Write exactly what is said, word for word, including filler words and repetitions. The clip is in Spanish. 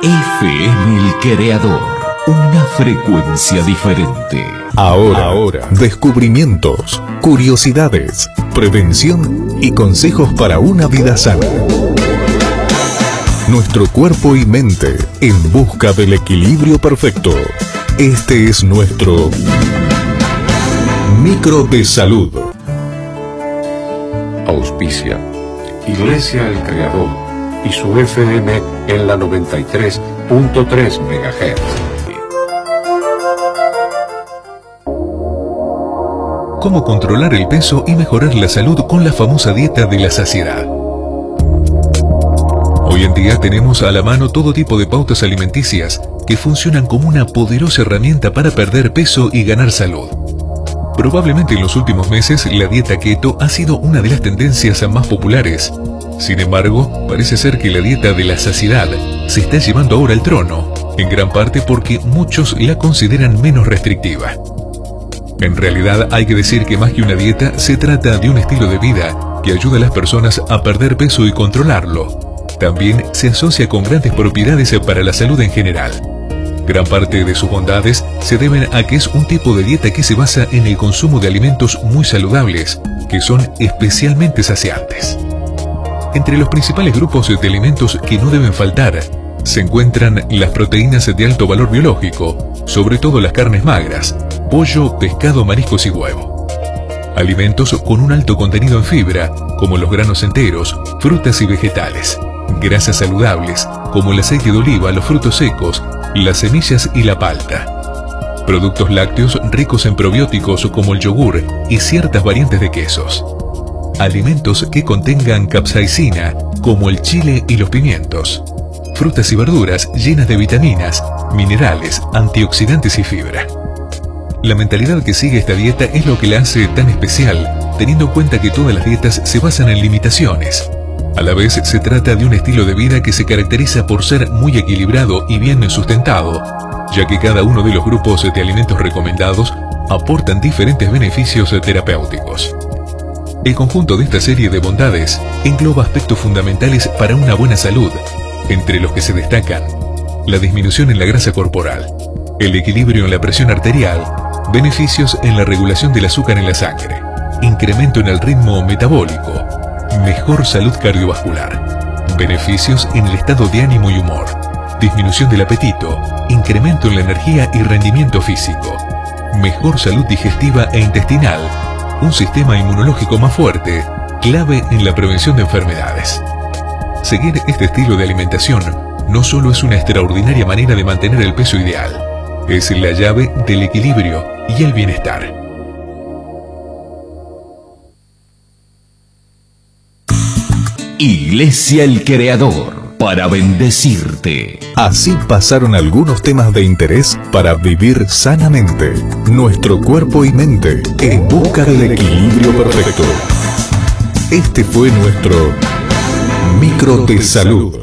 F M El Creador, una frecuencia diferente. Ahora, ahora, descubrimientos, curiosidades, prevención y consejos para una vida sana. Nuestro cuerpo y mente en busca del equilibrio perfecto. Este es nuestro Micro de Salud. Auspicia Iglesia El Creador y su F M en la noventa y tres punto tres megahertz. ¿Cómo controlar el peso y mejorar la salud con la famosa dieta de la saciedad? Hoy en día tenemos a la mano todo tipo de pautas alimenticias que funcionan como una poderosa herramienta para perder peso y ganar salud. Probablemente en los últimos meses la dieta keto ha sido una de las tendencias más populares. Sin embargo, parece ser que la dieta de la saciedad se está llevando ahora al trono, en gran parte porque muchos la consideran menos restrictiva. En realidad hay que decir que más que una dieta se trata de un estilo de vida que ayuda a las personas a perder peso y controlarlo. También se asocia con grandes propiedades para la salud en general. Gran parte de sus bondades se deben a que es un tipo de dieta que se basa en el consumo de alimentos muy saludables, que son especialmente saciantes. Entre los principales grupos de alimentos que no deben faltar, se encuentran las proteínas de alto valor biológico, sobre todo las carnes magras, pollo, pescado, mariscos y huevo. Alimentos con un alto contenido en fibra, como los granos enteros, frutas y vegetales. Grasas saludables, como el aceite de oliva, los frutos secos, las semillas y la palta. Productos lácteos ricos en probióticos como el yogur y ciertas variantes de quesos. Alimentos que contengan capsaicina, como el chile y los pimientos. Frutas y verduras llenas de vitaminas, minerales, antioxidantes y fibra. La mentalidad que sigue esta dieta es lo que la hace tan especial, teniendo en cuenta que todas las dietas se basan en limitaciones. A la vez se trata de un estilo de vida que se caracteriza por ser muy equilibrado y bien sustentado, ya que cada uno de los grupos de alimentos recomendados aportan diferentes beneficios terapéuticos. El conjunto de esta serie de bondades engloba aspectos fundamentales para una buena salud, entre los que se destacan la disminución en la grasa corporal, el equilibrio en la presión arterial, beneficios en la regulación del azúcar en la sangre, incremento en el ritmo metabólico, mejor salud cardiovascular, beneficios en el estado de ánimo y humor, disminución del apetito, incremento en la energía y rendimiento físico, mejor salud digestiva e intestinal, un sistema inmunológico más fuerte, clave en la prevención de enfermedades. Seguir este estilo de alimentación no solo es una extraordinaria manera de mantener el peso ideal, es la llave del equilibrio y el bienestar. Iglesia El Creador, para bendecirte. Así pasaron algunos temas de interés para vivir sanamente nuestro cuerpo y mente en busca del equilibrio perfecto. Este fue nuestro Micro de Salud.